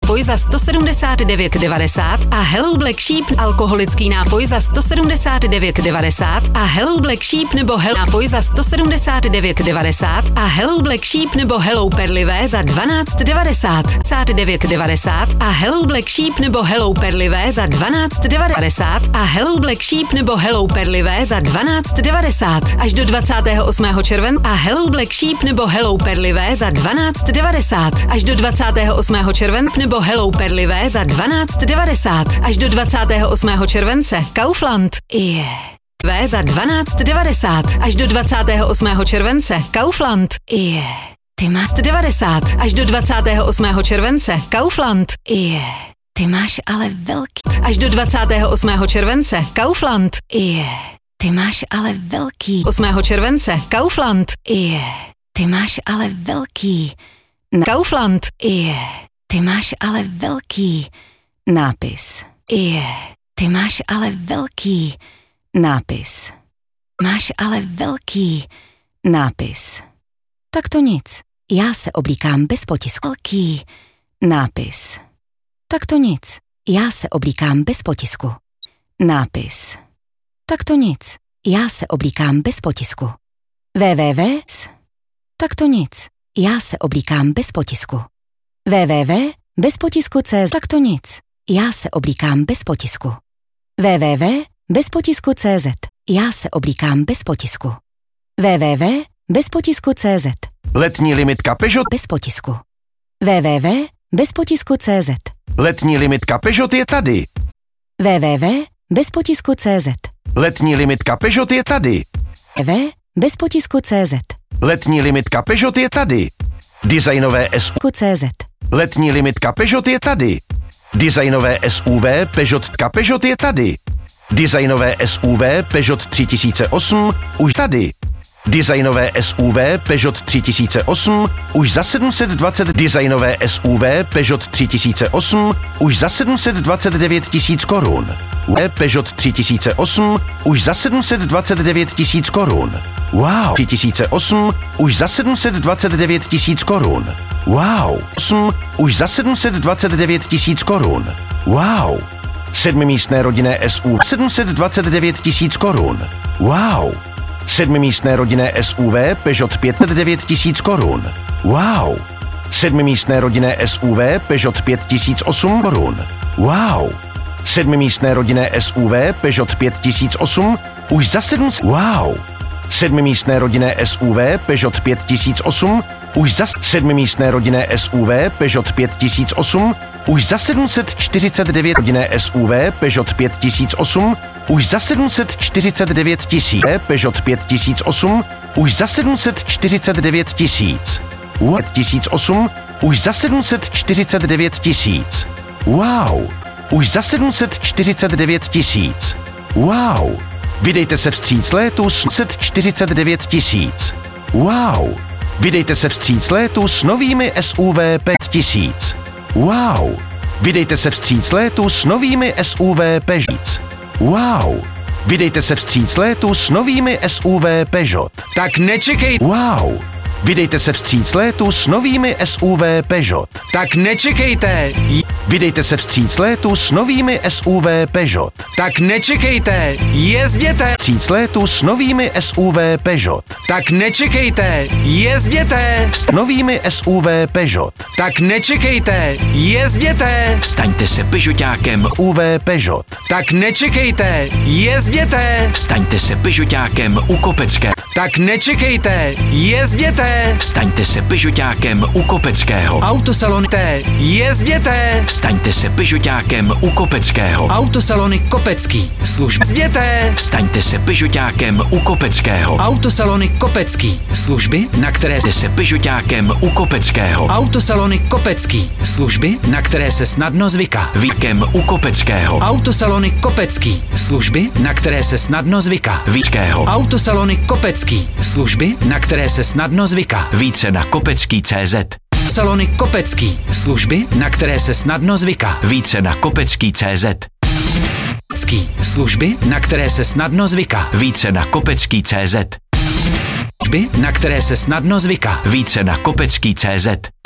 nápoj za 179,90 a Hello Black Sheep alkoholický nápoj za 179,90 a Hello Black Sheep nebo Hello nápoj za 179,90 a Hello Black Sheep nebo Hello Perlivé za 12,90 a Hello Black Sheep nebo Hello Perlivé za 12,90 a Hello Black Sheep nebo Hello Perlivé za 12,90 až do 28. července a Hello Black Sheep nebo Hello Perlivé za 12,90 až do 28. července nebo Hello Perlivé za 12,90 až do 28. července Kaufland za 12,90 až do 28. července Kaufland ty máš 90 až do 28. července Kaufland ty máš ale velký až do 28. července Kaufland ty máš ale velký 8. července Kaufland ty máš ale velký Kaufland ty máš ale velký nápis ty máš ale velký nápis máš ale velký nápis tak to nic já se oblíkám bez potisku velký nápis tak to nic já se oblíkám bez potisku nápis tak to nic já se oblíkám bez potisku www tak to nic já se oblíkám bez potisku www bez potisku CZ tak to nic já se oblíkám bez potisku www bez potisku CZ já se oblíkám bez potisku www bez potisku CZ letní limitka Peugeot bez potisku www bez potisku CZ letní limitka Peugeot je tady www bez potisku CZ letní limitka Peugeot je tady bez potisku CZ letní limitka Peugeot je tady designové SUV CZ letní limitka Peugeot je tady designové SUV Peugeot je tady designové SUV Peugeot 3008 už tady designové SUV Peugeot 3008 už za 720 designové SUV Peugeot 3008 už za 729 000 korun Peugeot 3008 už za 729 000 korun wow 3008 už za 729 000 korun wow 8 už za 729 000 korun wow 7místné rodinné SUV 729 000 korun wow 7místné rodinné SUV Peugeot 509 000 korun wow 7místné rodinné SUV Peugeot 5008 korun wow 7místné rodinné SUV Peugeot 5008 už za 700 wow 7místné rodinné SUV Peugeot 5008 už za 7místné rodinné SUV Peugeot 5008 už za 749 rodinné SUV Peugeot 5008 už za 749 000 Peugeot 5008 už za 749 000 5008 už za 749 000 wow už za 749 000 wow vydejte se vstříc létu s 749 000 wow vydejte se vstříc létu s novými SUV 5000 wow vydejte se vstříc létu s novými SUV Peugeot wow vydejte se vstříc létu s novými SUV Peugeot tak nečekejte wow vydejte se vstříc létu s novými SUV Peugeot tak nečekejte vydejte se vstříc létu s novými SUV Peugeot tak nečekejte jezděte vstříc létu s novými SUV Peugeot tak nečekejte jezděte s novými SUV Peugeot tak nečekejte jezděte Staňte se Peugeotákem UV Peugeot tak nečekejte jezděte Staňte se Peugeotákem u Kopecké tak nečekejte jezděte Staňte se Peugeotákem u Kopeckého Autosalony jezděte Staňte se Peugeotákem u Kopeckého Autosalony Kopecký služby jezděte Staňte se Peugeotákem u Kopeckého Autosalony Kopecký služby, na které se Peugeotákem u Kopeckého Autosalony Kopecký služby, na které se snadno zvyká Víkem u Kopeckého Autosalony Kopecký služby, na které se snadno zvyká Víckého Autosalony Kopecký služby, na které se snadno zvyká Více na kopecký.cz Salony Kopecký služby, na které se snadno zvyká Více na kopecký.cz služby, na které se snadno zvyká Více na kopecký.cz služby, na které se snadno zvyká Více na kopecký.cz